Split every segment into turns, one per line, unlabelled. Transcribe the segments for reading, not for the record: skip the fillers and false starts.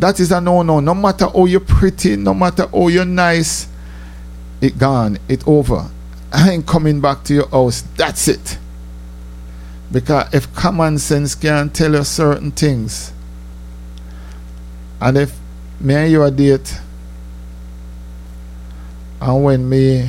That is a no-no. No matter how you're pretty, no matter how you're nice, it gone, it over. I ain't coming back to your house. That's it. Because if common sense can't tell you certain things, and if me and you a date, and when me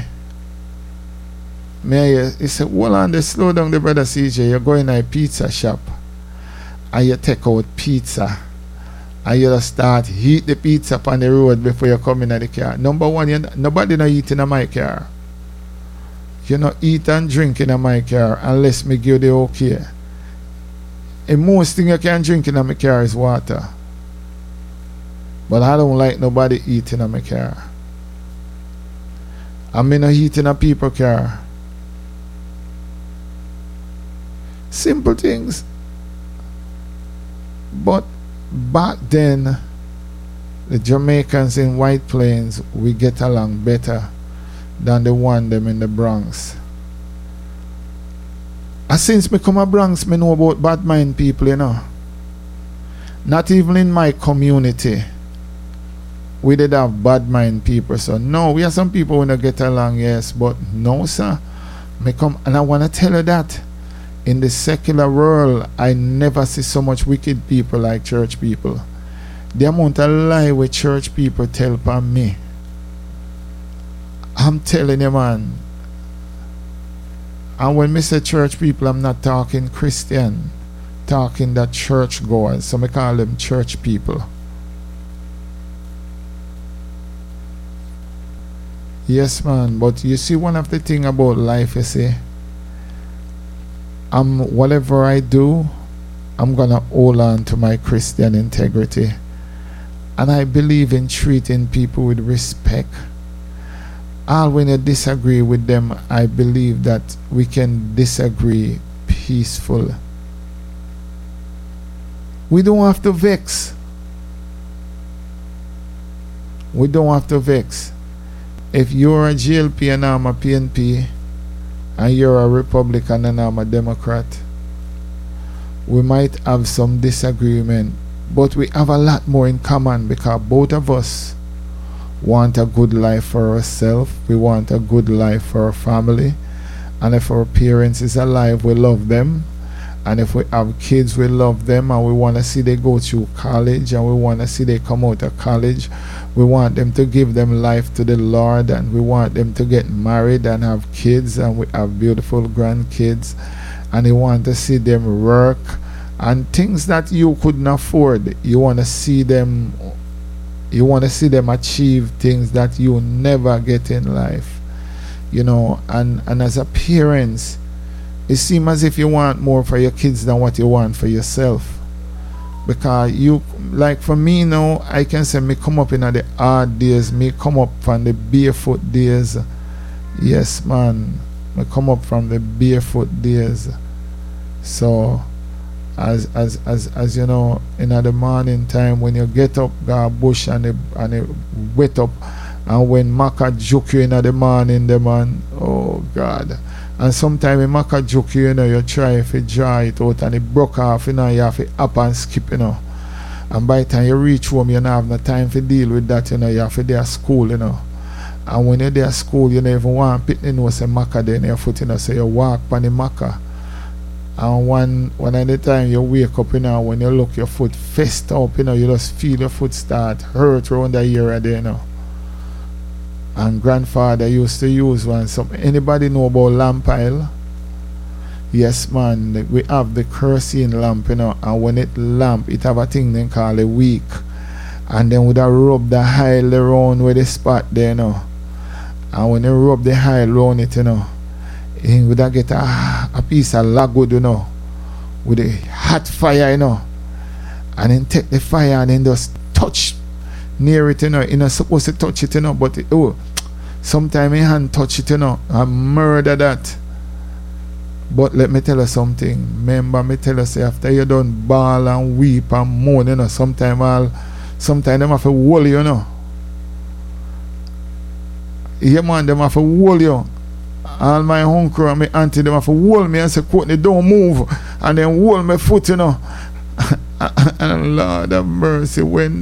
and you say, hold on, slow down the brother CJ, you're going to a pizza shop, and you take out pizza, and you just start heat the pizza on the road before you come in the car. Number one, nobody not eating in my car. You not eat and drink in my car unless me give you the okay. And most thing you can drink in my car is water. But I don't like nobody eating in my car. I mean not eating a people car. Simple things. But back then, the Jamaicans in White Plains, we get along better than the one them in the Bronx. And since me come a Bronx, me know about bad mind people, you know. Not even in my community, we did have bad mind people. So no, we have some people who don't get along, yes, but no, sir. Me come, and I want to tell you that in the secular world, I never see so much wicked people like church people. The amount of lie with church people tell upon me, I'm telling you, man. And when me say church people, I'm not talking Christian, talking that church goers. So I call them church people. Yes, man. But you see, one of the thing about life, you see, whatever I do, I'm gonna hold on to my Christian integrity, and I believe in treating people with respect. All when you disagree with them, I believe that we can disagree peaceful. We don't have to vex. We don't have to vex. If you're a GLP and I'm a PNP, and you're a Republican and I'm a Democrat, we might have some disagreement, but we have a lot more in common because both of us want a good life for ourselves. We want a good life for our family. And if our parents is alive, we love them. And if we have kids, we love them, and we want to see they go through college, and we want to see they come out of college. We want them to give them life to the Lord, and we want them to get married and have kids, and we have beautiful grandkids, and we want to see them work and things that you couldn't afford. You want to see them achieve things that you never get in life, you know. And as a parent, it seems as if you want more for your kids than what you want for yourself. Because you, like for me now, I can say me come up in the hard days, me come up from the barefoot days. Yes, man, me come up from the barefoot days. So as you know, in the morning time when you get up, go bush and it wet up, and when Maka joke you in the morning, the man, oh God. And sometimes when Maka joke you, you know, you try to draw it out and it broke off, you know, you have to up and skip, you know. And by the time you reach home, you don't have no time to deal with that, you know. You have to do at school, you know. And when you're there at school, you don't even want to put the Maka there in your foot, you know, so you walk on the Maka. And one at the time you wake up, you know, when you look your foot fessed up, you know, you just feel your foot start hurt around the ear there, you know. And grandfather used to use one. Anybody know about lamp oil? Yes, man. We have the kerosene lamp, you know, and when it lamp, it have a thing they call a wick. And then we rub the oil around with the spot there, you know. And when you rub the oil around it, you know, you would get a piece of logwood, you know, with a hot fire, you know. And then take the fire and then just touch near it, you know. You're not supposed to touch it, you know, but sometimes your hand touch it, you know, and murder that. But let me tell you something. Remember, me tell you, say, after you done bawl and weep and moan, you know, sometimes them have to hold you, you know. Yeah, man, them have to hold you. All my uncle and my auntie, them have to hold me and say, Courtney, don't move. And then hold my foot, you know. And Lord have mercy, when